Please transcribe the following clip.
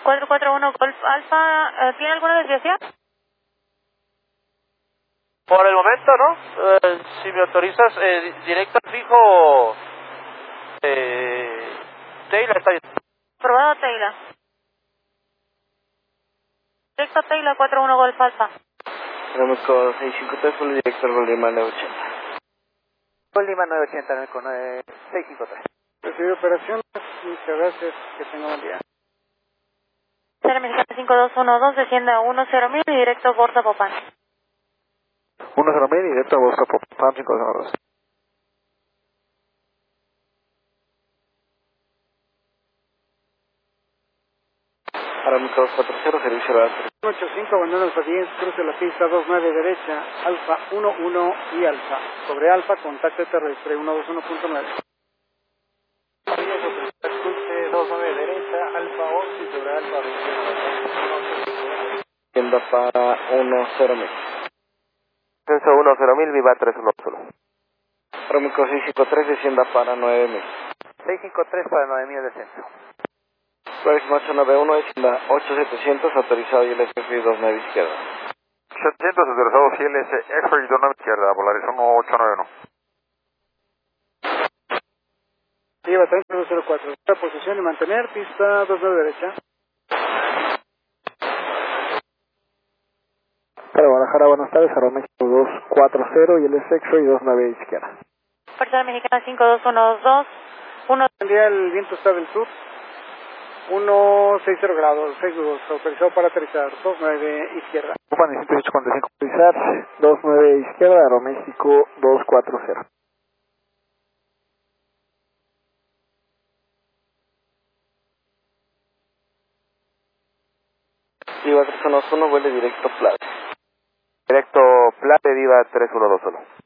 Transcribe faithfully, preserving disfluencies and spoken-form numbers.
cuatro cuatro uno Golf Alfa, eh, ¿tiene alguna desviación? Por el momento, ¿no? Eh, si me autorizas, eh, directo al fijo, eh, Taylor está bien. Probado Taylor. Directo Taylor cuatro uno Golf Alfa. Aeroméxico seis cinco tres, vuelo directo al Gol Lima nueve ochenta. Gol Lima nueve ochenta, Aeroméxico seis cinco tres. Recibido operaciones, muchas gracias, que tenga buen día. Sierra Mexicana cinco dos uno dos, desciende a uno cero mil y directo Borsa Popán. uno cero mil y directo a Borsa Popán cinco cero dos. Aeroméxico dos cuatro cero, servicio de alta. ocho cinco, abandona Alfa diez, cruce la pista dos nueve derecha, Alfa uno uno y Alfa. Sobre Alfa, contacto terrestre uno dos uno punto nueve. Cruce dos nueve derecha, Alfa once y sobre Alfa Tienda para uno cero mil. Descenso uno cero mil, Viva tres uno uno. Aeroméxico seis cinco tres, descienda para nueve mil. seis cinco tres para nueve mil descenso. Próximo ocho nueve uno, descienda ocho setecientos, autorizado y el S F dos nueve izquierda. setecientos autorizado, C L S F dos nueve izquierda, Volaris uno ocho nueve uno. Lleva treinta cero cuatro, esta posición y mantener, pista dos nueve derecha. Para Guadalajara, buenas tardes, Aeroméxico dos cuatro cero y el S X-Ray dos nueve izquierda. Fuerza Mexicana cinco dos uno dos, uno. Buen día, el viento está del sur. uno sesenta grados, seis nudos, autorizado para aterrizar, dos nueve izquierda. Ocupan ciento dieciocho cuarenta y cinco, autorizar, dos nueve izquierda, Aeroméxico dos cuatro cero. Viva tres uno uno, vuelo directo Plata. Directo Plate, Viva tres uno dos uno.